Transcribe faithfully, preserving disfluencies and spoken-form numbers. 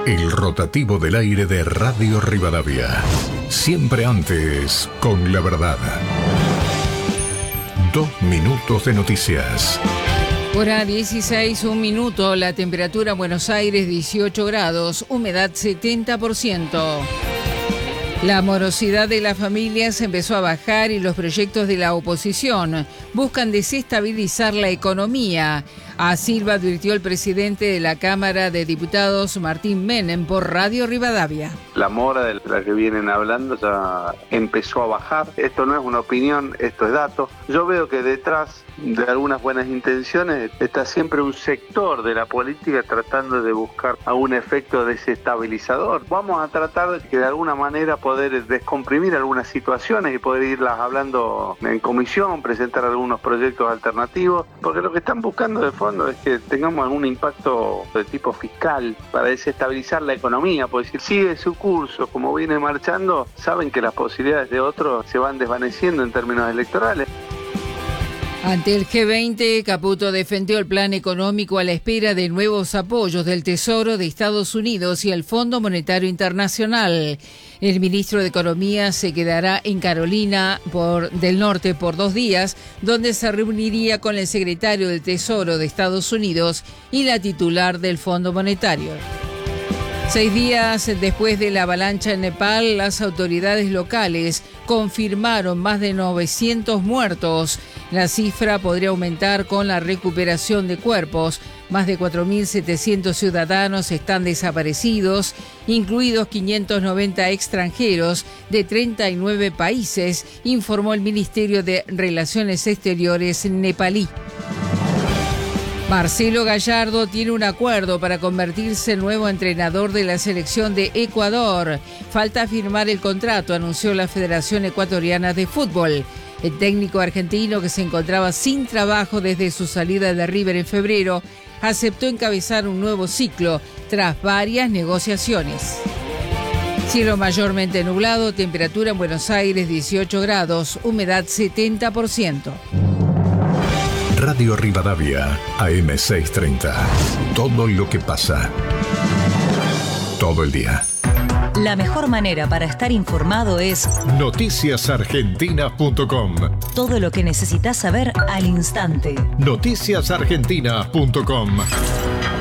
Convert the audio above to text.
El rotativo del aire de Radio Rivadavia. Siempre antes, con la verdad. Dos minutos de noticias. Hora dieciséis, un minuto. La temperatura en Buenos Aires dieciocho grados, humedad setenta por ciento. La morosidad de las familias empezó a bajar y los proyectos de la oposición buscan desestabilizar la economía. Así lo advirtió el presidente de la Cámara de Diputados, Martín Menem, por Radio Rivadavia. La mora de la que vienen hablando ya empezó a bajar. Esto no es una opinión, esto es dato. Yo veo que detrás de algunas buenas intenciones está siempre un sector de la política tratando de buscar algún efecto desestabilizador. Vamos a tratar de que de alguna manera poder descomprimir algunas situaciones y poder irlas hablando en comisión, presentar algunos proyectos alternativos, porque lo que están buscando de fondo es que tengamos algún impacto de tipo fiscal para desestabilizar la economía, porque si sigue su curso como viene marchando, saben que las posibilidades de otros se van desvaneciendo en términos electorales. Ante el G veinte, Caputo defendió el plan económico a la espera de nuevos apoyos del Tesoro de Estados Unidos y el Fondo Monetario Internacional. El ministro de Economía se quedará en Carolina por, del Norte por dos días, donde se reuniría con el secretario del Tesoro de Estados Unidos y la titular del Fondo Monetario. Seis días después de la avalancha en Nepal, las autoridades locales confirmaron más de novecientos muertos. La cifra podría aumentar con la recuperación de cuerpos. Más de cuatro mil setecientos ciudadanos están desaparecidos, incluidos quinientos noventa extranjeros de treinta y nueve países, informó el Ministerio de Relaciones Exteriores nepalí. Marcelo Gallardo tiene un acuerdo para convertirse en nuevo entrenador de la selección de Ecuador. Falta firmar el contrato, anunció la Federación Ecuatoriana de Fútbol. El técnico argentino, que se encontraba sin trabajo desde su salida de River en febrero, aceptó encabezar un nuevo ciclo tras varias negociaciones. Cielo mayormente nublado, temperatura en Buenos Aires dieciocho grados, humedad setenta por ciento. Radio Rivadavia, A M seiscientos treinta. Todo lo que pasa. Todo el día. La mejor manera para estar informado es noticias argentinas punto com. Todo lo que necesitas saber al instante. noticias argentinas punto com.